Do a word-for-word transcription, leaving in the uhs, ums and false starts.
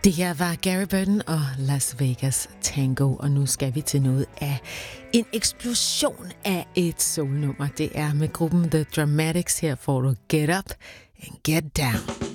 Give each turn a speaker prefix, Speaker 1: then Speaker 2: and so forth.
Speaker 1: Det her var Gary Burton og Las Vegas Tango, og nu skal vi til noget af en eksplosion af et soulnummer. Det er med gruppen The Dramatics. Her får du Get Up and Get Down.